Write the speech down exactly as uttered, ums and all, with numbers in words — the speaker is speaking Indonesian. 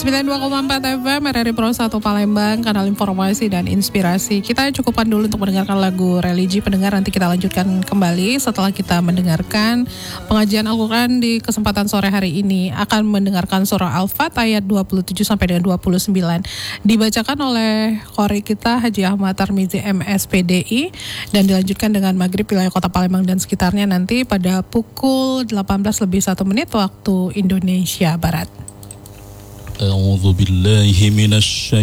sembilan puluh dua koma empat F M R R I Pro satu Palembang, kanal informasi dan inspirasi. Kita cukupkan dulu untuk mendengarkan lagu religi pendengar. Nanti kita lanjutkan kembali setelah kita mendengarkan pengajian Al-Quran di kesempatan sore hari ini. Akan mendengarkan surah Al-Fat ayat dua puluh tujuh sampai dengan dua puluh sembilan. Dibacakan oleh qori kita Haji Ahmad Tarmizi M S P D I. Dan dilanjutkan dengan maghrib wilayah kota Palembang dan sekitarnya nanti pada pukul delapan belas lebih satu menit waktu Indonesia Barat. A'udzu billahi minasy